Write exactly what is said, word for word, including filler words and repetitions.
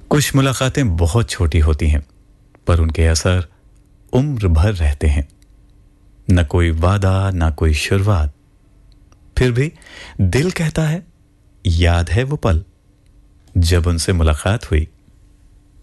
कुछ मुलाकातें बहुत छोटी होती हैं, पर उनके असर उम्र भर रहते हैं। न कोई वादा, न कोई शुरुआत, फिर भी दिल कहता है, याद है वो पल जब उनसे मुलाकात हुई।